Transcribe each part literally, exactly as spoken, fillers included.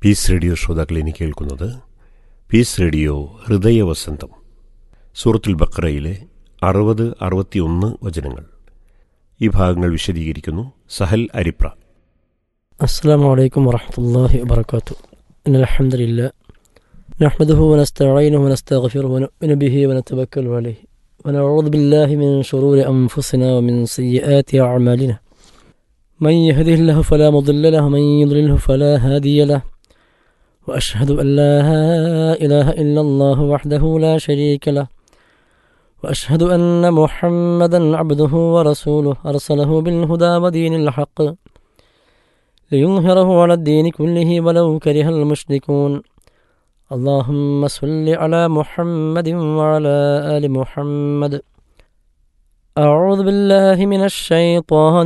Piece radio ശ്രോതാക്കൾ ഇനി കേൾക്കുന്നത് പീസ് റേഡിയോ ഹൃദയവസന്തം. സൂറത്തുൽ ബഖറയിലെ അറുപത് അറുപത്തിയൊന്ന് വചനങ്ങൾ. ഈ ഭാഗങ്ങൾ വിശദീകരിക്കുന്നു സഹൽ അരിപ്ര. അസ്സലാമു അലൈക്കും വറഹ്മത്തുള്ളാഹി വബറകാതുഹു. ഇന്നൽ ഹംദലില്ലാഹി നഹ്മദുഹു വനസ്തഈനുഹു വനസ്തഗ്ഫിറുഹു വനുഅ്മിനു ബിഹി വനതവക്കലു അലൈഹി വനഊദു ബില്ലാഹി മിൻ ശുറൂരി അൻഫുസിനാ വമിൻ സയ്യിആതി അഅ്മാലിനാ. മൻ യഹ്ദിഹില്ലാഹു ഫലാ മുദില്ല ലഹു വമൻ യുദ്ലിൽഹു ഫലാ ഹാദിയ ലഹു. وأشهد أن لا إله إلا الله وحده لا شريك له وأشهد أن محمدا عبده ورسوله أرسله بالهدى ودين الحق ليظهره على الدين كله ولو كره المشركون. اللهم صل على محمد وعلى آل محمد. أعوذ بالله من الشيطان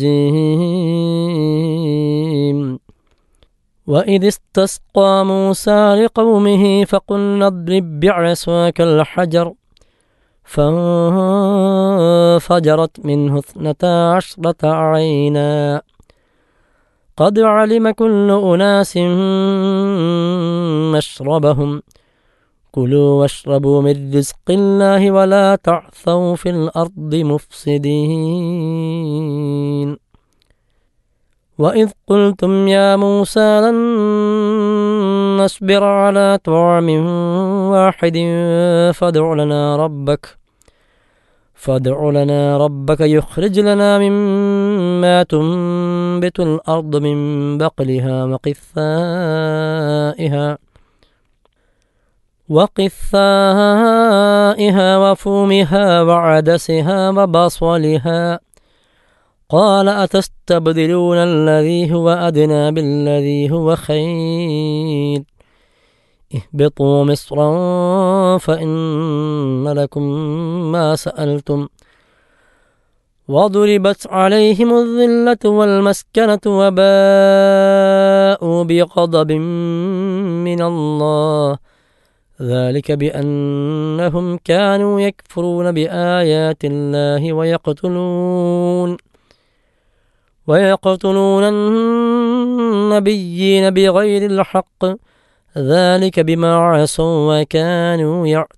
الرجيم. وإذ استسقى موسى لقومه فقلنا اضرب بعصاك الحجر فانفجرت منه اثنتا عشرة عينا قد علم كل أناس مشربهم كلوا واشربوا من رزق الله ولا تعثوا في الأرض مفسدين. وإذ قلتم يا موسى لن نصبر على طعام واحد فادع لنا ربك فادع لنا ربك يخرج لنا مما تنبت الأرض من بقلها وقثائها وقثائها وفومها وعدسها وبصلها. قال أتستبدلون الذي هو أدنى بالذي هو خير اهبطوا مصرا فإن لكم ما سألتم وضربت عليهم الذلة والمسكنة وباءوا بغضب من الله ذلك بأنهم كانوا يكفرون بآيات الله ويقتلون ويقتلون النبيين بغير الحق ذلك بما عصوا وكانوا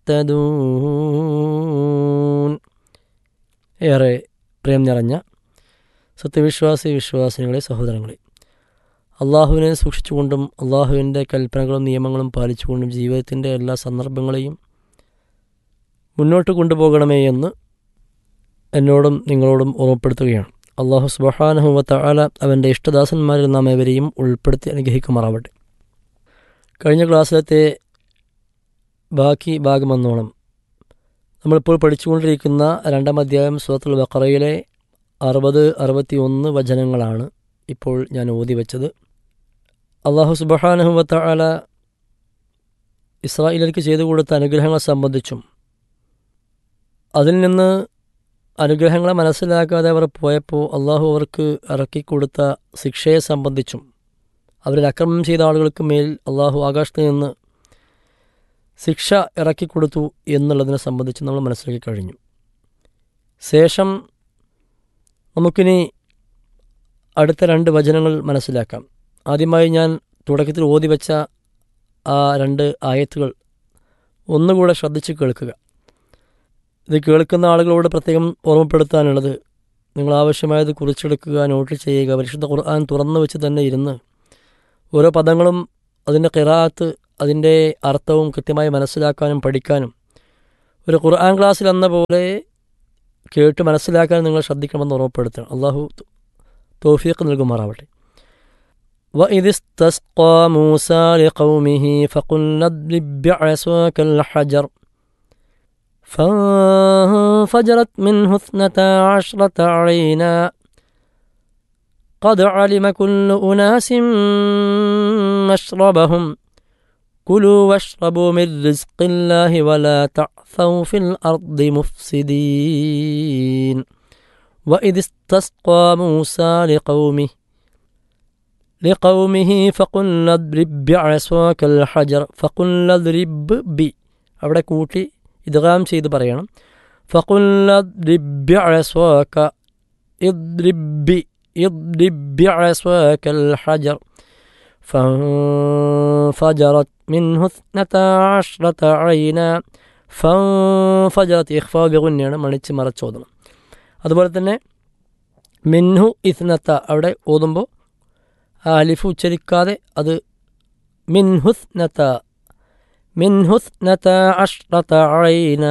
يعتدون. ഏറെ പ്രേം നിറഞ്ഞ സത്യവിശ്വാസി വിശ്വാസികളെ സഹോദരങ്ങളെ, അള്ളാഹുവിനെ സൂക്ഷിച്ചുകൊണ്ടും അള്ളാഹുവിൻ്റെ കൽപ്പനകളും നിയമങ്ങളും പാലിച്ചുകൊണ്ടും ജീവിതത്തിൻ്റെ എല്ലാ സന്ദർഭങ്ങളെയും മുന്നോട്ട് കൊണ്ടുപോകണമേ എന്ന് എന്നോടും നിങ്ങളോടും ഓർമ്മപ്പെടുത്തുകയാണ്. അള്ളാഹു സുബ്ഹാനഹു വ തആല അവൻ്റെ ഇഷ്ടദാസന്മാരിൽ നാം ഏവരെയും ഉൾപ്പെടുത്തി അനുഗ്രഹിക്കുമാറാവട്ടെ. കഴിഞ്ഞ ക്ലാസ്സിലത്തെ ബാക്കി ഭാഗമെന്നോണം നമ്മളിപ്പോൾ പഠിച്ചുകൊണ്ടിരിക്കുന്ന രണ്ടാം അധ്യായം സൂറത്തുൽ ബഖറയിലെ അറുപത് അറുപത്തി ഒന്ന് വചനങ്ങളാണ് ഇപ്പോൾ ഞാൻ ഓതി വെച്ചത്. അള്ളാഹു സുബ്ഹാനഹു വ തആല ഇസ്രായേലിയർക്ക് ചെയ്തു കൊടുത്ത അനുഗ്രഹങ്ങളെ സംബന്ധിച്ചും അതിൽ നിന്ന് അനുഗ്രഹങ്ങളെ മനസ്സിലാക്കാതെ അവർ പോയപ്പോൾ അള്ളാഹു അവർക്ക് ഇറക്കിക്കൊടുത്ത ശിക്ഷയെ സംബന്ധിച്ചും അവരിൽ അക്രമം ചെയ്ത ആളുകൾക്ക് മേൽ അള്ളാഹു ആകാശത്ത് നിന്ന് ശിക്ഷ ഇറക്കിക്കൊടുത്തു എന്നുള്ളതിനെ സംബന്ധിച്ച് നമ്മൾ മനസ്സിലാക്കി കഴിഞ്ഞു. ശേഷം നമുക്കിനി അടുത്ത രണ്ട് വചനങ്ങൾ മനസ്സിലാക്കാം. ആദ്യമായി ഞാൻ തുടക്കത്തിൽ ഓതി വെച്ച ആ രണ്ട് ആയത്തുകൾ ഒന്നുകൂടെ ശ്രദ്ധിച്ച് കേൾക്കുക. ഇത് കേൾക്കുന്ന ആളുകളോട് പ്രത്യേകം ഓർമ്മപ്പെടുത്താനുള്ളത്, നിങ്ങൾ ആവശ്യമായത് കുറിച്ചെടുക്കുക, നോട്ട് ചെയ്യുക. പരിശുദ്ധ ഖുർആൻ തുറന്നു വെച്ച് തന്നെ ഇരുന്ന് ഓരോ പദങ്ങളും അതിൻ്റെ ഖിറാഅത്ത്, അതിൻ്റെ അർത്ഥവും കൃത്യമായി മനസ്സിലാക്കാനും പഠിക്കാനും ഒരു ഖുർആൻ ക്ലാസ്സിൽ എന്ന പോലെ കേട്ട് മനസ്സിലാക്കാനും നിങ്ങൾ ശ്രദ്ധിക്കണമെന്ന് ഓർമ്മപ്പെടുത്തണം. അള്ളാഹു തൗഫീഖ് നൽകുമാറാവട്ടെ. وَإِذِ اسْتَسْقَى مُوسَى لِقَوْمِهِ فَقُلْنَا اضْرِب بِّعَصَاكَ الْحَجَرَ فانفجرت منه اثنتا عشرة عينا قد علم كل أناس مشربهم كلوا واشربوا من رزق الله ولا تعثوا في الأرض مفسدين. وإذ استسقى موسى لقومه لقومه فقلنا اضرب بعصاك الحجر فقلنا اضرب بي അവിടെ കൂട്ടി ഇദ്ഗാം ചെയ്ത് പറയണം. فقلنا اضرب بعصاك اضرب بي اضرب بعصاك الحجر ഫൻഫജറത് മിൻഹു ഇസ്നതാ അശ്റത ഐന. ഫൻഫജറത് ഇഖ്ഫാ ബിഗുന്നയാണ്, മണിച്ച് മറച്ചോദണം. അതുപോലെ തന്നെ മിൻഹു ഇസ്നത അവിടെ ഓതുമ്പോൾ ആ അലിഫ് ഉച്ചരിക്കാതെ അത് മിൻഹുസ്നത മിൻഹുസ്നത അശ്റത ഐന.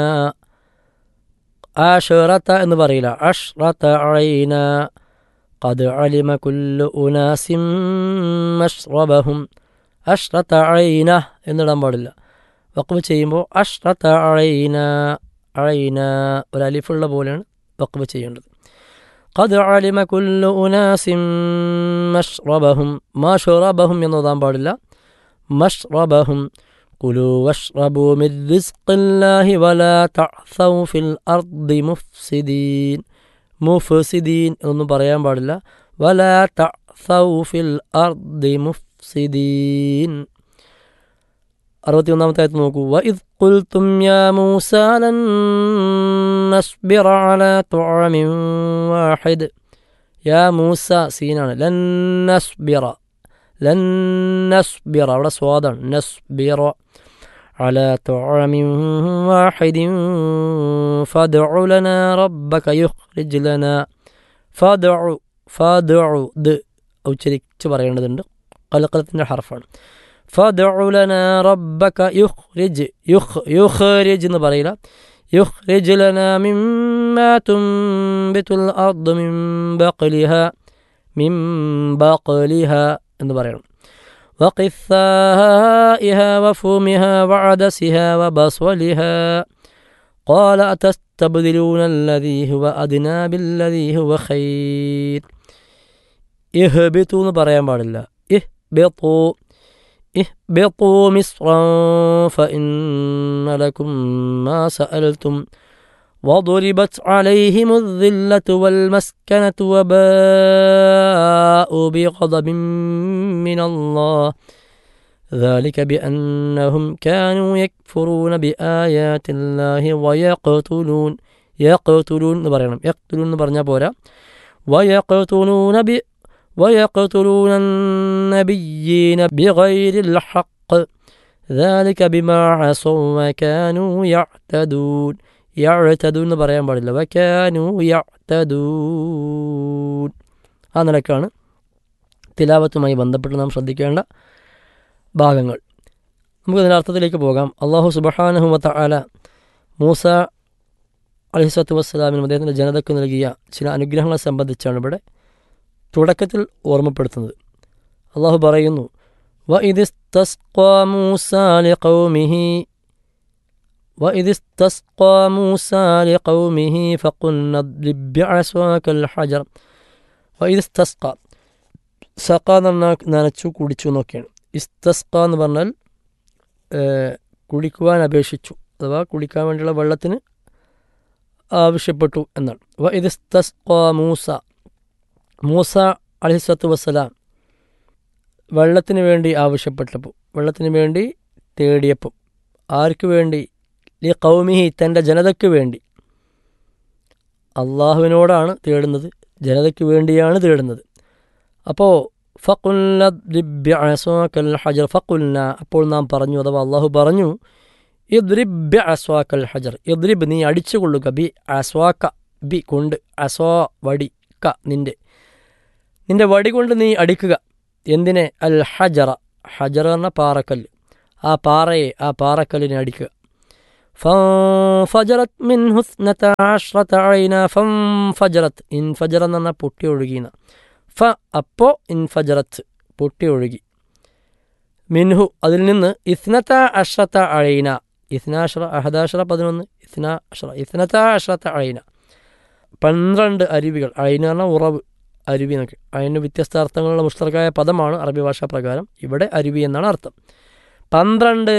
അശ്റത എന്ന് പറയില്ല, അശ്റത ഐന. ഖദ് അലിമ കുല്ലു ഉനാസിം മശ്റബഹും. അശ്റത ഐന എന്നിടാൻ പാടില്ല. വഖഫ് ചെയ്യുമ്പോൾ അശ്റത ഐന ഐന ഒരു അലിഫുള്ള പോലെയാണ് വഖഫ് ചെയ്യേണ്ടത്. ഖദ് അലിമ കുല്ലു ഉനാസിം മശ്റബഹും. മശ്റബഹും എന്നോതാൻ പാടില്ല, മശ്റബഹും. കുലു വഷ്റബു മിൻ റിസ്ഖില്ലാഹി വലാ തഅസൗ ഫിൽ അർദി മുഫ്സിദീൻ. മുഫ്സിദീൻ എന്നൊന്നും പറയാൻ പാടില്ല. വലാ തഅസൗ ഫിൽ അർദി മുഫ്സിദീൻ. അറുപത്തി ഒന്നാമത്തെ ആയത്ത് നോക്കൂ. വഇദ് ഖുൽതും യാ മൂസാ ലൻ നസ്ബിറ അലാ തുഅമിൻ വാഹിദ്. യാ മൂസ സീനാണ്, ലൻ നസ്ബിറ ലൻ നസ്ബിറ അവിടെ സ്വാദാണ്, നസ്ബിറ അലാ തുഅമിൻ വാഹിദിൻ ഫദ്ഉ ലനാ റബ്ബക യുഖ്രിജ് ലനാ. ഫദ്ഉ ഫദ്ഉ ദ് ഉച്ചരിച്ച് പറയേണ്ടതുണ്ട്, ഖലഖലത്തിൻ്റെ ഹർഫാണ്. ഫദ്ഉ ലനാ റബ്ബക യുഖ്രിജ് യുഖ് യുഖ്രിജ് എന്ന് പറയില്ല, യുഖ്രിജ് ലനാ മിമ്മാ തുൻബിതുൽ അർദ് മിൻ ബഖലിഹാ മിൻ ബഖലിഹാ എന്ന് പറയണം. വഖിസ്സാഇഹാ വഫൂമിഹാ വഅദസിഹാ വബസ്വലിഹാ ഖാല അതസ്തബ്ദിലൂന അല്ലദീ ഹുവ അദ്നാ ബില്ലദീ ഹുവ ഖൈർ. ഇഹ്ബിതു എന്ന് പറയാൻ പാടില്ല, ഇഹ്ബിതു ഇഹ്ബിതു മിസ്റൻ ഫഇന്ന ലക്കും മാ സഅൽതും وضربت عليهم الذلة والمسكنة وباءوا بغضب من الله ذلك بأنهم كانوا يكفرون بآيات الله ويقتلون يقتلون نبرنا يقتلون نبرنا بورا ويقتلون ب ويقتلون النبيين بغير الحق ذلك بما عصوا وكانوا يعتدون. യഅ്തദൂൻ എന്ന് പറയാൻ പാടില്ല, വകാനൂ യഅ്തദൂൻ. ആ നിലക്കാണ് തിലാവത്തുമായി ബന്ധപ്പെട്ട് നാം ശ്രദ്ധിക്കേണ്ട ഭാഗങ്ങൾ. നമുക്ക് ഇതിൻ്റെ അർത്ഥത്തിലേക്ക് പോകാം. അല്ലാഹു സുബ്ഹാനഹു വ തആല മൂസ അലൈഹിസ്സലാത്തു വസ്സലാമിനും അദ്ദേഹത്തിൻ്റെ ജനതയ്ക്ക് നൽകിയ ചില അനുഗ്രഹങ്ങളെ സംബന്ധിച്ചാണ് ഇവിടെ തുടക്കത്തിൽ ഓർമ്മപ്പെടുത്തുന്നത്. അല്ലാഹു പറയുന്നു, വഇദ് ഇസ്തസ്ഖാ മൂസാ ലിഖൗമിഹി وإذ استسقى موسى لقومه فقلنا اضرب بعصاك الحجر. وإذ استسقى സഖാ നനച്ചു കുടിച്ചു എന്നൊക്കെയാണ്. ഇസ്തസ്ക എന്ന് പറഞ്ഞാൽ കുടിക്കുവാൻ അപേക്ഷിച്ചു, അഥവാ കുടിക്കാൻ വേണ്ടിയുള്ള വെള്ളത്തിന് ആവശ്യപ്പെട്ടു എന്നാണ്. വഇദ് ഇസ്തസ്ഖാ മൂസ, മൂസ അലൈഹിസ്സലാത്തു വസ്സലാം വെള്ളത്തിന് വേണ്ടി ആവശ്യപ്പെട്ടപ്പോൾ, വെള്ളത്തിന് വേണ്ടി തേടിയപ്പോൾ, ആർക്ക് വേണ്ടി? ലി ഖൗമിഹി തൻ്റെ ജനതയ്ക്ക് വേണ്ടി. അള്ളാഹുവിനോടാണ് തേടുന്നത്, ജനതയ്ക്ക് വേണ്ടിയാണ് തേടുന്നത്. അപ്പോൾ ഫഖുൽന ഇദ്രിബ് ബിഅസ്വാകൽ ഹജർ, ഫഖുൽന അപ്പോൾ നാം പറഞ്ഞു, അഥവാ അള്ളാഹു പറഞ്ഞു, ഇദ്രിബ് ബിഅസ്വാകൽ ഹജർ, ഇദ്രിബ് നീ അടിച്ചു കൊള്ളുക, ബി അസ്വാക ബി കൊണ്ട്, അസ്വാ വടി, ക നിൻ്റെ നിൻ്റെ വടി കൊണ്ട് നീ അടിക്കുക. എന്തിനെ? അൽ ഹജറ, ഹജർ എന്ന പാറക്കല്ല്, ആ പാറയെ, ആ പാറക്കല്ലിനെ അടിക്കുക. ഫൻഫജറത് മിൻഹു ഇസ്നത അശ്റത ഐന, ഫൻഫജറത് ഇൻഫജറ എന്ന് പറഞ്ഞാൽ പൊട്ടി ഒഴുകിയെന്ന, ഫ അപ്പോൾ ഇൻഫജറത്ത് പൊട്ടി ഒഴുകി, മിൻഹു അതിൽ നിന്ന്, ഇസ്നത അശ്റത ഐന, ഇസ്നാശ്ര അഹദാശ്ര പതിനൊന്ന്, ഇസ്നാ അശ്ര ഇസ്നത അശ്റത ഐന പന്ത്രണ്ട് അരുവികൾ. ഐന പറഞ്ഞാൽ ഉറവ്, അരുവി എന്നൊക്കെ. അതിന് വ്യത്യസ്ത അർത്ഥങ്ങളുള്ള മുഷ്തറക്കായ പദമാണ് അറബി ഭാഷാ പ്രകാരം. ഇവിടെ അരുവി എന്നാണ് അർത്ഥം. പന്ത്രണ്ട്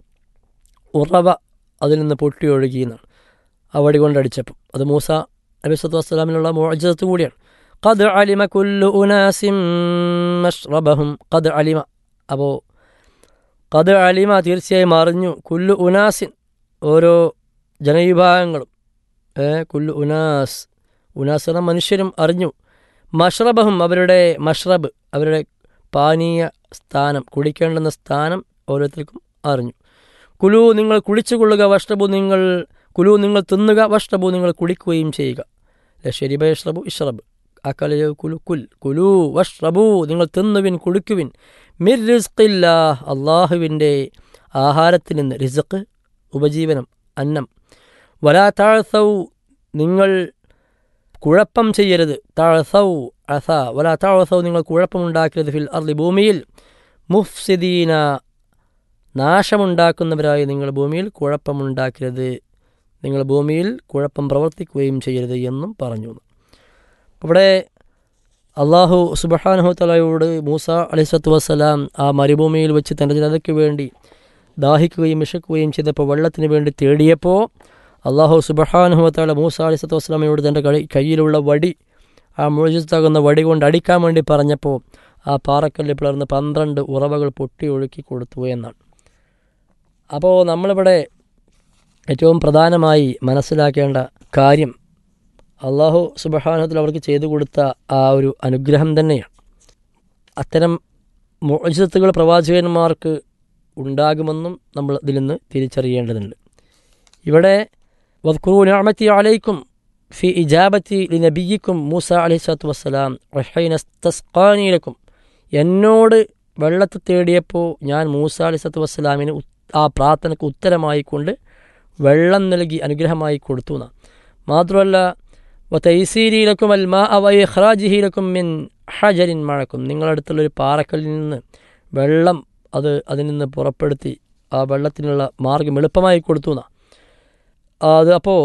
ഉറവ അതിൽ നിന്ന് പൊട്ടി ഒഴുകി എന്നാണ് ആ വടി കൊണ്ടടിച്ചപ്പം. അത് മൂസ നബി സല്ലല്ലാഹു അലൈഹി വസല്ലമിനുള്ള മുഅ്ജിസത്ത് കൂടിയാണ്. ഖദ് അലിമ കുല്ലു ഉനാസിൻ മശ്റബഹും, ഖദ് അലിമ, അപ്പോൾ ഖദ് അലിമ തീർച്ചയായും അറിഞ്ഞു, കുല്ലു ഉനാസിൻ ഓരോ ജനവിഭാഗങ്ങളും, കുല്ലു ഉനാസ്, ഉനാസ് എന്ന മനുഷ്യരും അറിഞ്ഞു, മഷ്റബഹും അവരുടെ മഷ്റബ് അവരുടെ പാനീയ സ്ഥാനം, കുടിക്കേണ്ടുന്ന സ്ഥാനം ഓരോരുത്തർക്കും അറിഞ്ഞു. കുലു നിങ്ങൾ കുടിച്ചുകൊള്ളുക, വഷ്റബു നിങ്ങൾ കുലു നിങ്ങൾ തിന്നുക, വഷ്റബു നിങ്ങൾ കുടിക്കുകയും ചെയ്യുക. ലഷരിബ യഷ്റബു ഇഷ്റബ് അക്കല കുലു കുൽ കുലു വഷ്റബു നിങ്ങൾ തിന്നുവിൻ കുടിക്കുവിൻ മിർ റിസ്ഖില്ലാ അള്ളാഹുവിൻ്റെ ആഹാരത്തിൽ നിന്ന്. റിസ്ഖ് ഉപജീവനം, അന്നം. വലാ താഴ്സൗ നിങ്ങൾ കുഴപ്പം ചെയ്യരുത്. താഴ്സൗ അസ വലാ താഴ്സൗ നിങ്ങൾ കുഴപ്പമുണ്ടാക്കരുത് ഫിൽ അർളി ഭൂമിയിൽ. മുഫ്സിദീന നാശമുണ്ടാക്കുന്നവരായി നിങ്ങൾ ഭൂമിയിൽ കുഴപ്പമുണ്ടാക്കരുത്, നിങ്ങൾ ഭൂമിയിൽ കുഴപ്പം പ്രവർത്തിക്കുകയും ചെയ്യരുത് എന്നും പറഞ്ഞു. അവിടെ അള്ളാഹു സുബ്ഹാനഹു തആലയോട് മൂസ അലൈഹിസ്സലാത്തു വസ്സലാം ആ മരുഭൂമിയിൽ വെച്ച് തൻ്റെ ജനതയ്ക്ക് വേണ്ടി ദാഹിക്കുകയും വിശക്കുകയും ചെയ്തപ്പോൾ വെള്ളത്തിന് വേണ്ടി തേടിയപ്പോൾ അള്ളാഹു സുബ്ഹാനഹു തആല മൂസ അലൈഹിസ്സലാത്തു വസ്സലാമയോട് തൻ്റെ കൈ കയ്യിലുള്ള വടി, ആ മുഅ്ജിസത്താകുന്ന വടി കൊണ്ട് അടിക്കാൻ വേണ്ടി പറഞ്ഞപ്പോൾ ആ പാറക്കല്ലിൽ പിളർന്ന് പന്ത്രണ്ട് ഉറവകൾ പൊട്ടി ഒഴുക്കി കൊടുത്തു എന്നാണ്. അപ്പോൾ നമ്മളിവിടെ ഏറ്റവും പ്രധാനമായി മനസ്സിലാക്കേണ്ട കാര്യം അള്ളാഹു സുബ്ഹാനഹു തആല അവർക്ക് ചെയ്തു കൊടുത്ത ആ ഒരു അനുഗ്രഹം തന്നെയാണ്. അത്തരം മുഅ്ജിസത്തുകൾ പ്രവാചകന്മാർക്ക് ഉണ്ടാകുമെന്നും നമ്മൾ ഇതിൽ നിന്ന് തിരിച്ചറിയേണ്ടതുണ്ട്. ഇവിടെ വദ്കുറൂ നിഅമതി അലൈക്കും ഫി ഇജാബത്തി ലിനബിയിക്കും മൂസ അലൈഹിസ്സലാത്തു വസ്സലാം വഹൈന ഇസ്തസ്ഖാനി ലക്കും, എന്നോട് വെള്ളത്തെ തേടിയപ്പോൾ ഞാൻ മൂസ അലൈഹിസ്സലാത്തു വസ്സലാമിന് ആ പ്രാർത്ഥനയ്ക്ക് ഉത്തരമായിക്കൊണ്ട് വെള്ളം നൽകി അനുഗ്രഹമായി കൊടുത്തു എന്നാണ്. മാത്രമല്ല വതൈസീരിലക്കും അൽ മാ വ ഇഖ്റാജിഹിലക്കും മിൻ ഹജരിൻ മഴക്കും, നിങ്ങളടുത്തുള്ളൊരു പാറക്കല്ലിൽ നിന്ന് വെള്ളം അത് അതിൽ നിന്ന് പുറപ്പെടുത്തി ആ വെള്ളത്തിനുള്ള മാർഗം എളുപ്പമായി കൊടുത്തു എന്നാണ്. അത് അപ്പോൾ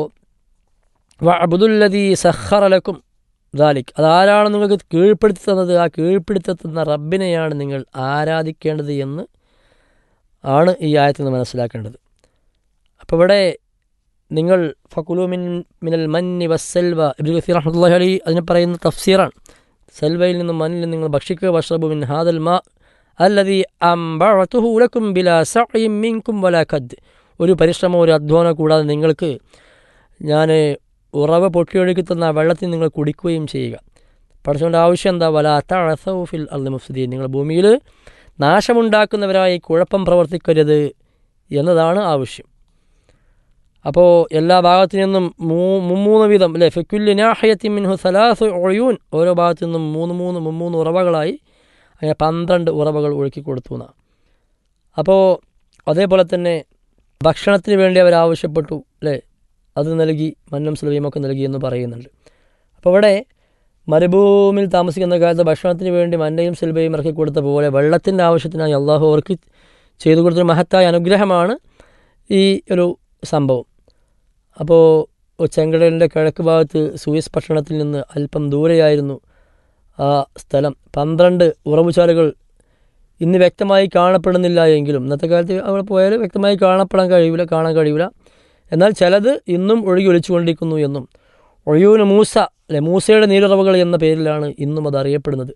വഅബ്ദുല്ലദീ സഖറലക്കും ദാലിക്, അതാരാണ് നിങ്ങൾക്ക് കീഴ്പ്പെടുത്തി തന്നത്, ആ കീഴ്പ്പെടുത്തി തന്ന റബ്ബിനെയാണ് നിങ്ങൾ ആരാധിക്കേണ്ടത് എന്ന് ആണ് ഈ ആയത്തിൽ നിന്ന് മനസ്സിലാക്കേണ്ടത്. അപ്പോൾ ഇവിടെ നിങ്ങൾ ഫകുലു മിൻ മിനൽ മന്നി വസ്സൽവ, ഇബ്നു കസീർ റഹ്മത്തുള്ളാഹി അലൈഹി അതിന് പറയുന്ന തഫ്സീറാണ്. സെൽവയിൽ നിന്നും മണ്ണിൽ നിങ്ങൾ ഭക്ഷിക്കുക. വഷ്റബു മിൻ ഹാദൽ മാ അല്ലദീ അംബഅതുഹു ലക്കും ബിലാ സഅയിൻ മിൻകും വലാ കദ്, ഒരു പരിശ്രമം ഒരു അധ്വാനം കൂടാതെ നിങ്ങൾക്ക് ഞാൻ ഉറവ പൊട്ടിയൊഴുക്കി തന്ന വെള്ളത്തിൽ നിങ്ങൾ കുടിക്കുകയും ചെയ്യുക. പഠിച്ചുകൊണ്ട് ആവശ്യം എന്താ? വലാ തഅസൗ ഫിൽ അർളി മുഫ്സിദീൻ, നിങ്ങൾ ഭൂമിയിൽ നാശമുണ്ടാക്കുന്നവരായി കുഴപ്പം പ്രവർത്തിക്കരുത് എന്നതാണ് ആവശ്യം. അപ്പോൾ എല്ലാ ഭാഗത്തു നിന്നും മൂ മുമ്മൂന്ന് വീതം അല്ലേ, ഫിക്കുല്ലി നാഹിയത്തി മിൻഹു സലാസു ഉയൂൻ, ഓരോ ഭാഗത്തു നിന്നും മൂന്ന് മൂന്ന് മുമ്മൂന്ന് ഉറവകളായി അങ്ങനെ പന്ത്രണ്ട് ഉറവകൾ ഒഴുക്കി കൊടുത്തു എന്നാണ്. അപ്പോൾ അതേപോലെ തന്നെ ഭക്ഷണത്തിന് വേണ്ടി അവരാവശ്യപ്പെട്ടു അല്ലേ, അത് നൽകി, മന്നും സ്ലവീമൊക്കെ നൽകി എന്ന് പറയുന്നുണ്ട്. അപ്പോൾ ഇവിടെ മരുഭൂമിയിൽ താമസിക്കുന്ന കാലത്ത് ഭക്ഷണത്തിന് വേണ്ടി മന്നയും സിൽബയും ഇറക്കി കൊടുത്ത പോലെ വെള്ളത്തിൻ്റെ ആവശ്യത്തിനായി അള്ളാഹു അവർക്ക് ചെയ്തു കൊടുത്തൊരു മഹത്തായ അനുഗ്രഹമാണ് ഈ ഒരു സംഭവം. അപ്പോൾ ചെങ്കടലിൻ്റെ കിഴക്ക് ഭാഗത്ത് സൂയസ് പട്ടണത്തിൽ നിന്ന് അല്പം ദൂരെയായിരുന്നു ആ സ്ഥലം. പന്ത്രണ്ട് ഉറവുചാലുകൾ ഇന്ന് വ്യക്തമായി കാണപ്പെടുന്നില്ല എങ്കിലും ഇന്നത്തെ കാലത്ത് അവിടെ പോയാൽ വ്യക്തമായി കാണപ്പെടാൻ കഴിയില്ല കാണാൻ കഴിയില്ല എന്നാൽ ചിലത് ഇന്നും ഒഴുകി ഒലിച്ചുകൊണ്ടിരിക്കുന്നു എന്നും ഒഴിയൂന് മൂസ അല്ലെ മൂസയുടെ നീരുറവകൾ എന്ന പേരിലാണ് ഇന്നും അത് അറിയപ്പെടുന്നത്.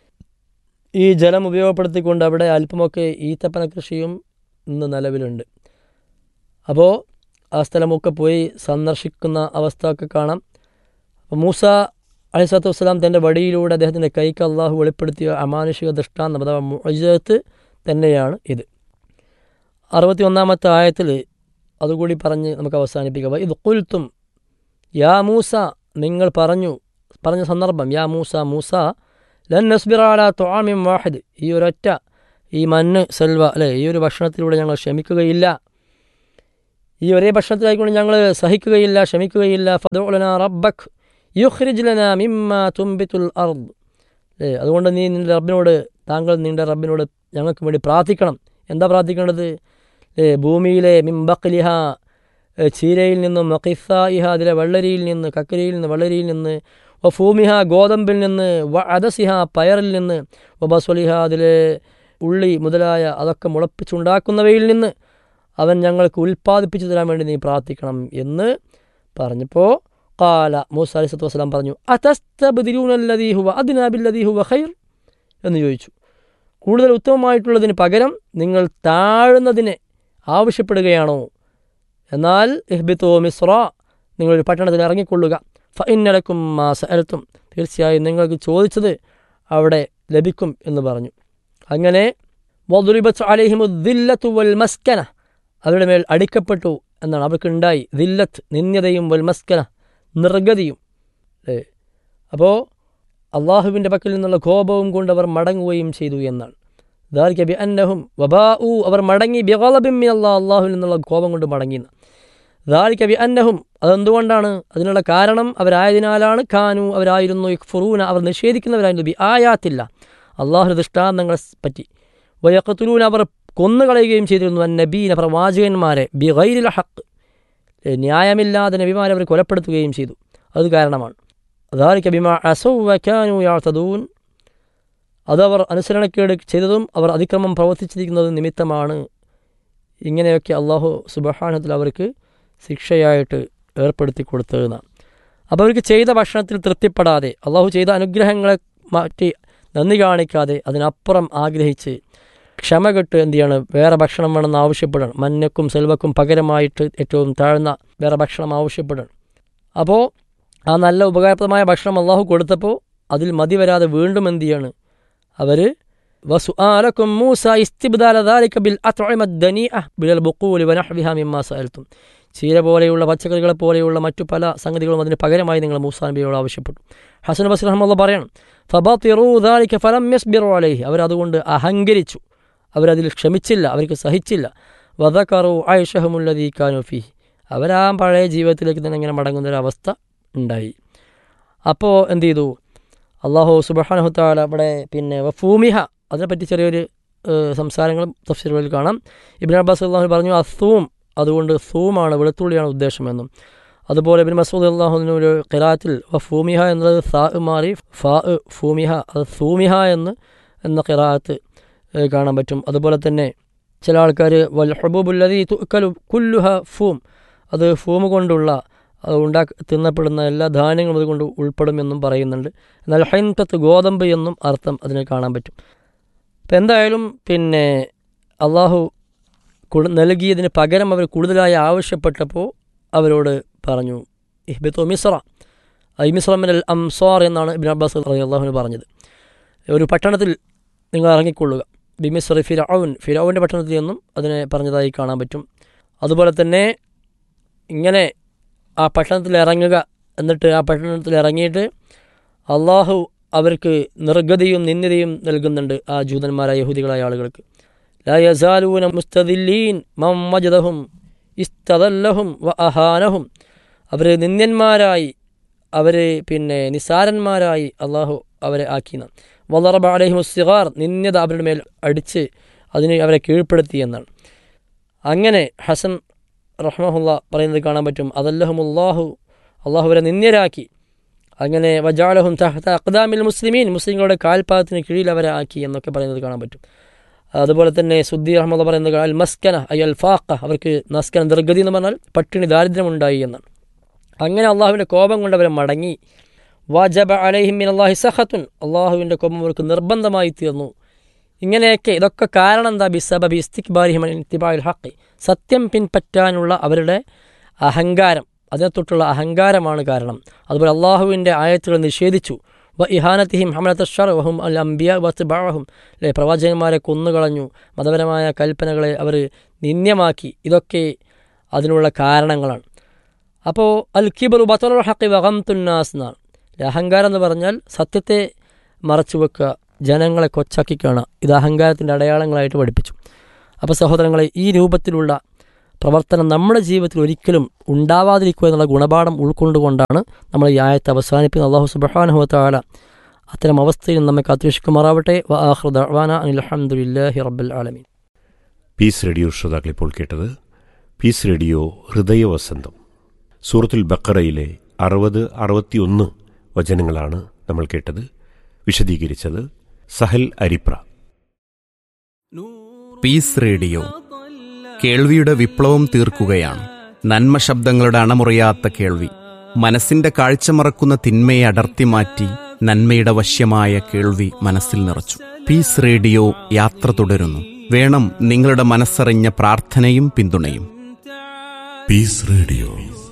ഈ ജലം ഉപയോഗപ്പെടുത്തിക്കൊണ്ട് അവിടെ അല്പമൊക്കെ ഈത്തപ്പന കൃഷിയും ഇന്ന് നിലവിലുണ്ട്. അപ്പോൾ ആ സ്ഥലമൊക്കെ പോയി സന്ദർശിക്കുന്ന അവസ്ഥ ഒക്കെ കാണാം. അപ്പോൾ മൂസ അലൈഹിസ്സലാത്തു വസ്സലാം തൻ്റെ വടിയിലൂടെ അദ്ദേഹത്തിൻ്റെ കൈക്ക് അള്ളാഹു വെളിപ്പെടുത്തിയ അമാനുഷിക ദൃഷ്ടാന്തം അഥവാ മുഅ്ജിസത്ത് തന്നെയാണ് ഇത്. അറുപത്തി ഒന്നാമത്തെ ആയത്തിൽ അതുകൂടി പറഞ്ഞ് നമുക്ക് അവസാനിപ്പിക്കാം. ഇത് ഖുൽതും യാ മൂസ, നിങ്ങൾ പറഞ്ഞു പറഞ്ഞ സന്ദർഭം, യാ മൂസ മൂസ ലൻ നസ്ബിറ അലാ തുആമിൻ വാഹിദ്, ഈ ഒരൊറ്റ ഈ മണ്ണ് സെൽവ അല്ലേ, ഈ ഒരു ഭക്ഷണത്തിലൂടെ ഞങ്ങൾ ക്ഷമിക്കുകയില്ല, ഈ ഒരേ ഭക്ഷണത്തിലായിക്കൊണ്ട് ഞങ്ങൾ സഹിക്കുകയില്ല ക്ഷമിക്കുകയില്ല. ഫദ്ഉ ലനാ റബ്ബക് യുഖ്രിജ് ലനാ മിമ്മാ തുംബിതുൽ അർദ്, അല്ലേ, അതുകൊണ്ട് നീ നിൻ്റെ റബ്ബിനോട് താങ്കൾ നിൻ്റെ റബ്ബിനോട് ഞങ്ങൾക്ക് വേണ്ടി പ്രാർത്ഥിക്കണം. എന്താ പ്രാർത്ഥിക്കേണ്ടത്? ഭൂമിയിലെ മിംബഖ്ലിഹ ചീരയിൽ നിന്നും മഖിസായിഹ അതിലെ വെള്ളരിയിൽ നിന്ന് കക്കരിയിൽ നിന്ന് വെള്ളരിയിൽ നിന്ന് വ ഫൂമിഹ ഗോതമ്പിൽ നിന്ന് വ അദസിഹ പയറിൽ നിന്ന് വ ബസ്വലിഹ അതിലെ ഉള്ളി മുതലായ അതൊക്കെ മുളപ്പിച്ചുണ്ടാക്കുന്നവയിൽ നിന്ന് അവൻ ഞങ്ങൾക്ക് ഉൽപ്പാദിപ്പിച്ചു തരാൻ വേണ്ടി നീ പ്രാർത്ഥിക്കണം എന്ന് പറഞ്ഞപ്പോൾ ഖാല മൂസ അലൈഹിസ്സലാത്തു വസ്സലാം പറഞ്ഞു അതസ്തബ്ദിലൂനല്ലദീ ഹുവ അദ്നാ ബില്ലദീ ഹുവ ഖൈർ എന്ന് ചോദിച്ചു. കൂടുതൽ ഉത്തമമായിട്ടുള്ളതിന് പകരം നിങ്ങൾ താഴുന്നതിനെ ആവശ്യപ്പെടുകയാണോ? എന്നാൽ ഇഹ്ബിതു മിസ്ര, നിങ്ങളൊരു പട്ടണത്തിൽ ഇറങ്ങിക്കൊള്ളുക. ഫഇന്ന ലക്കും മാ സഅൽതും, തീർച്ചയായും നിങ്ങൾക്ക് ചോദിച്ചത് അവിടെ ലഭിക്കും എന്ന് പറഞ്ഞു. അങ്ങനെ വദുരിബത് അലൈഹിമു ദില്ലത്തു വൽ മസ്കന, അവരുടെ മേൽ അടിക്കപ്പെട്ടു എന്നാണ്, അവർക്കുണ്ടായി ദില്ലത്ത് നിന്യതയും വൽ മസ്കന നിർഗതിയും. അപ്പോൾ അള്ളാഹുവിൻ്റെ പക്കൽ നിന്നുള്ള കോപവും കൊണ്ട് അവർ മടങ്ങുകയും ചെയ്തു എന്നാണ്. ദാലിക ബി അന്നഹും വബാഉ, അവർ മടങ്ങി ബിഗളബിൻ മിനല്ലാഹ്, അള്ളാഹുവിൽ നിന്നുള്ള കോപം കൊണ്ട് മടങ്ങിയെന്ന്. ദാലിക ബി അന്നഹും, അതെന്തുകൊണ്ടാണ്? അതിനുള്ള കാരണം അവരായതിനാലാണ്. കാനു, അവരായിരുന്നു, യക്ഫുറൂന, അവർ നിഷേധിക്കുന്നവരായിരുന്നു, ബി ആയാത്തില്ല, അള്ളാഹുവിൻ്റെ ദൃഷ്ടാന്തങ്ങളെ പറ്റി. വയഖ്തുലൂന, അവർ കൊന്നുകളയുകയും ചെയ്തിരുന്നു, അന്നബീന, പ്രവാചകന്മാരെ, ബി ഗൈരിൽ ഹഖ്, ന്യായമില്ലാതെ നബിമാരെ അവർ കൊലപ്പെടുത്തുകയും ചെയ്തു. അത് കാരണമാണ്. ദാലിക ബിമാ അസൗ വകാനു യഅ്തദൂൻ, അതവർ അനുസരണക്കേട് ചെയ്തതും അവർ അതിക്രമം പ്രവർത്തിച്ചിരിക്കുന്നതും നിമിത്തമാണ്. ഇങ്ങനെയൊക്കെ അള്ളാഹു സുബ്ഹാനഹു വ തആല അവർക്ക് ശിക്ഷയായിട്ട് ഏർപ്പെടുത്തി കൊടുത്തതെന്നാണ്. അപ്പോൾ അവർക്ക് ചെയ്ത ഭക്ഷണത്തിൽ തൃപ്തിപ്പെടാതെ, അള്ളാഹു ചെയ്ത അനുഗ്രഹങ്ങളെ മാറ്റി നന്ദി കാണിക്കാതെ, അതിനപ്പുറം ആഗ്രഹിച്ച് ക്ഷമ കെട്ട് എന്ത് ചെയ്യാണ്, വേറെ ഭക്ഷണം വേണമെന്ന് ആവശ്യപ്പെടണം. മഞ്ഞക്കും സെൽവക്കും പകരമായിട്ട് ഏറ്റവും താഴ്ന്ന വേറെ ഭക്ഷണം ആവശ്യപ്പെടണം. അപ്പോൾ ആ നല്ല ഉപകാരപ്രദമായ ഭക്ഷണം അള്ളാഹു കൊടുത്തപ്പോൾ അതിൽ മതി വരാതെ വീണ്ടും എന്ത് ചെയ്യാണ് അവർ, വസുആലക്കും മൂസ ഇസ്തിബ്ദാല ദാലിക ബിൽ അത്ഇമത് ദനീഅ ബിൽ ബുഖൂൽ വനഹ്വിഹാ മിമ്മാ സഅൽതും, ചീര പോലെയുള്ള പച്ചക്കറികളെ പോലെയുള്ള മറ്റു പല സംഗതികളും അതിന് പകരമായി നിങ്ങൾ മൂസാ നബിയോട് ആവശ്യപ്പെട്ടു. ഹസൻ ബസ്രി റഹ്മത്തുള്ളാഹി പറയണം, ഫബതിറൂ ദാലിക ഫലം യസ്ബിറു അലൈഹി, അവരതുകൊണ്ട് അഹങ്കരിച്ചു, അവരതിൽ ക്ഷമിച്ചില്ല, അവർക്ക് സഹിച്ചില്ല. വദകറു ഐഷഹുമുല്ലദീ കാനൂ ഫീഹി, അവരാ പഴയ ജീവിതത്തിലേക്ക് തന്നെ ഇങ്ങനെ മടങ്ങുന്നൊരവസ്ഥ ഉണ്ടായി. അപ്പോൾ എന്ത് ചെയ്തു അള്ളാഹു സുബ്ഹാനഹു തആല ഇവിടെ പിന്നെ വഫൂമിഹ, അതിനെപ്പറ്റി ചെറിയൊരു സംസാരങ്ങളും തഫ്സീറുകളിൽ കാണാം. ഇബ്നു അബ്ബാസ് അള്ളാഹു പറഞ്ഞു അസൂം, അതുകൊണ്ട് സൂമാണ്, വെളുത്തുള്ളിയാണ് ഉദ്ദേശമെന്നും. അതുപോലെ ഇബ്നു മസ്ഊദ് അള്ളാഹുവിന് ഒരു ഖിറാഅത്തിൽ വഫൂമിഹ എന്നത് സാ മാറി ഫാ ഫൂമിഹ, അത് സൂമിഹ എന്ന് എന്ന ഖിറാഅത്ത് കാണാൻ പറ്റും. അതുപോലെ തന്നെ ചില ആൾക്കാർ വൽ ഹുബൂബുല്ലദീ തുഅക്കലു കുല്ലുഹ ഫൂം, അത് ഫൂം കൊണ്ടുള്ള ഉണ്ടാക്കി തിന്നപ്പെടുന്ന എല്ലാ ധാന്യങ്ങളും അതുകൊണ്ട് ഉൾപ്പെടുമെന്നും പറയുന്നുണ്ട്. എന്നാൽ ഹൈൻതത്ത് ഗോതമ്പ് എന്നും അർത്ഥം അതിന് കാണാൻ പറ്റും. അപ്പം എന്തായാലും പിന്നെ അള്ളാഹു നൽകിയതിന് പകരം അവർ കൂടുതലായി ആവശ്യപ്പെട്ടപ്പോൾ അവരോട് പറഞ്ഞു ഇഹ്ബിതു മിസ്ര, ഐ മിസ്ര മിനൽ അംസാർ എന്നാണ് ഇബ്നു അബ്ബാസ് റളിയല്ലാഹു അൻഹു പറഞ്ഞത്. ഒരു പട്ടണത്തിൽ നിങ്ങൾ ഇറങ്ങിക്കൊള്ളുക, ബിമിസ്രി ഫിർഔൻ, ഫിർഔൻ്റെ പട്ടണത്തിൽ നിന്നും അതിനെ പറഞ്ഞതായി കാണാൻ പറ്റും. അതുപോലെ തന്നെ ഇങ്ങനെ ആ പട്ടണത്തിൽ ഇറങ്ങുക, എന്നിട്ട് ആ പട്ടണത്തിൽ ഇറങ്ങിയിട്ട് അള്ളാഹു അവർക്ക് നിർഗതിയും നിന്ദതയും നൽകുന്നുണ്ട് ആ ജൂതന്മാരായ യഹൂദികളായ ആളുകൾക്ക്. ലാ യസാലൂന മുസ്തദില്ലീൻ മം വജദഹും ഇസ്തദല്ലഹും വ അഹാനഹും, അവർ നിന്ദ്യന്മാരായി, അവർ പിന്നെ നിസാരന്മാരായി അള്ളാഹു അവരെ ആക്കിയെന്നാണ്. വളറബ അലൈഹിമുസ് സിഗാർ, നിന്ദ്യത അവരുടെ മേൽ അടിച്ച് അതിന് അവരെ കീഴ്പ്പെടുത്തി എന്നാണ്. അങ്ങനെ ഹസൻ റഹ്മഹുല്ല പറയുന്നത് കാണാൻ പറ്റും, അതല്ലഹുമുല്ലാഹു, അള്ളാഹു അവരെ നിന്ദ്യരാക്കി. അങ്ങനെ വജാലഹും തഹ്ത അഖ്ദാമിൽ മുസ്ലിമീൻ, മുസ്ലിങ്ങളുടെ കാൽപാദത്തിന് കീഴിൽ അവരെ ആക്കി എന്നൊക്കെ പറയുന്നത് കാണാൻ പറ്റും. അതുപോലെ തന്നെ സുദ്ദി റഹ്മത്തുള്ള പറയുന്നത് അൽ മസ്കന അയ് അൽ ഫാഖ, അവർക്ക് മസ്കന ദർഗതി എന്ന് പറഞ്ഞാൽ പട്ടിണി ദാരിദ്ര്യമുണ്ടായി എന്നാണ്. അങ്ങനെ അള്ളാഹുവിൻ്റെ കോപം കൊണ്ട് അവരെ മടങ്ങി. വജബ അലൈഹിം മിനല്ലാഹി സഖത്തുൻ, അള്ളാഹുവിൻ്റെ കോപം അവർക്ക് നിർബന്ധമായി തീർന്നു. ഇങ്ങനെയൊക്കെ ഇതൊക്കെ കാരണം എന്താ, ബിസബബി ഇസ്തിക്ബാരിഹിം അൻ ഇത്തിബാഇൽ ഹഖ്, സത്യം പിൻപറ്റാനുള്ള അവരുടെ അഹങ്കാരം, അതിനെ തൊട്ടുള്ള അഹങ്കാരമാണ് കാരണം. അതുപോലെ അള്ളാഹുവിൻ്റെ ആയത്തുകൾ നിഷേധിച്ചു. വ ഇഹാനത്തിഹിം ഹമലത ശർ വഹും അൽ അംബിയ വത്ബഅഹും, അല്ലെ, പ്രവാചകന്മാരെ കൊന്നുകളഞ്ഞു, മതപരമായ കൽപ്പനകളെ അവർ നിന്ദ്യമാക്കി. ഇതൊക്കെ അതിനുള്ള കാരണങ്ങളാണ്. അപ്പോൾ അൽ കിബ്റു ബതറുൽ ഹഖ് വ ഗംതുന്നാസ് എന്നാണ്. അഹങ്കാരം എന്ന് പറഞ്ഞാൽ സത്യത്തെ മറച്ചു വെക്കുക, ജനങ്ങളെ കൊച്ചാക്കി കാണുക, ഇത് അഹങ്കാരത്തിൻ്റെ അടയാളങ്ങളായിട്ട് പഠിപ്പിച്ചു. അപ്പോൾ സഹോദരങ്ങളെ, ഈ രൂപത്തിലുള്ള പ്രവർത്തനം നമ്മുടെ ജീവിതത്തിൽ ഒരിക്കലും ഉണ്ടാവാതിരിക്കുക എന്നുള്ള ഗുണപാഠം ഉൾക്കൊണ്ടുകൊണ്ടാണ് നമ്മൾ ഈ ആയത്ത് അവസാനിപ്പിക്കുന്നത്. അല്ലാഹു സുബ്ഹാനഹു വ തആല അത്തരം അവസ്ഥയിൽ നമ്മെ കാത്തുരക്ഷിക്കുമാറാവട്ടെ. വ ആഖിറു ദഅ്വാന അനിൽ ഹംദുലില്ലാഹി റബ്ബിൽ ആലമീൻ. പീസ് റേഡിയോ ശ്രോതാക്കൾ ഇപ്പോൾ കേട്ടത് പീസ് റേഡിയോ ഹൃദയവസന്തം. സൂറത്തുൽ ബഖറയിലെ അറുപത് അറുപത്തിയൊന്ന് വചനങ്ങളാണ് നമ്മൾ കേട്ടത്. വിശദീകരിച്ചത് സഹൽ അരിപ്ര. പീസ് റേഡിയോ കേൾവിയുടെ വിപ്ലവം തീർക്കുകയാണ്. നന്മ ശബ്ദങ്ങളുടെ അണമുറിയാത്ത കേൾവി, മനസ്സിന്റെ കാഴ്ച മറക്കുന്ന തിന്മയെ അടർത്തി മാറ്റി നന്മയുടെ വശ്യമായ കേൾവി മനസ്സിൽ നിറച്ചു. പീസ് റേഡിയോ യാത്ര തുടരുന്നു. വേണം നിങ്ങളുടെ മനസ്സറിഞ്ഞ പ്രാർത്ഥനയും പിന്തുണയും. Piece radio.